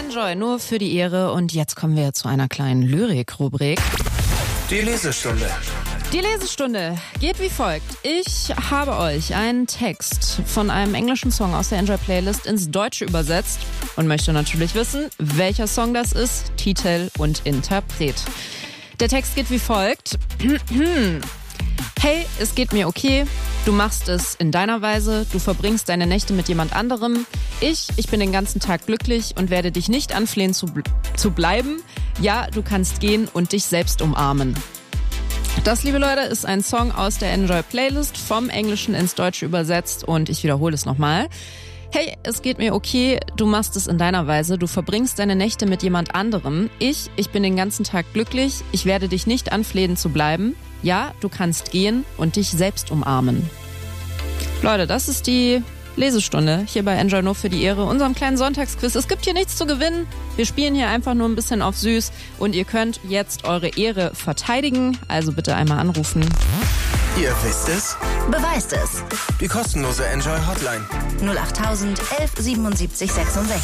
Enjoy, nur für die Ehre. Und jetzt kommen wir zu einer kleinen Lyrik-Rubrik. Die Lesestunde. Die Lesestunde geht wie folgt. Ich habe euch einen Text von einem englischen Song aus der Enjoy-Playlist ins Deutsche übersetzt und möchte natürlich wissen, welcher Song das ist, Titel und Interpret. Der Text geht wie folgt. Hey, es geht mir okay, du machst es in deiner Weise, du verbringst deine Nächte mit jemand anderem. Ich bin den ganzen Tag glücklich und werde dich nicht anflehen zu bleiben. Ja, du kannst gehen und dich selbst umarmen. Das, liebe Leute, ist ein Song aus der Enjoy-Playlist, vom Englischen ins Deutsche übersetzt und ich wiederhole es nochmal. Hey, es geht mir okay, du machst es in deiner Weise, du verbringst deine Nächte mit jemand anderem. Ich bin den ganzen Tag glücklich, ich werde dich nicht anflehen zu bleiben. Ja, du kannst gehen und dich selbst umarmen. Leute, das ist die Lesestunde hier bei Enjoy nur für die Ehre, unserem kleinen Sonntagsquiz. Es gibt hier nichts zu gewinnen. Wir spielen hier einfach nur ein bisschen auf süß und ihr könnt jetzt eure Ehre verteidigen. Also bitte einmal anrufen. Ihr wisst es? Beweist es. Die kostenlose Enjoy Hotline. 08000 11 77 66.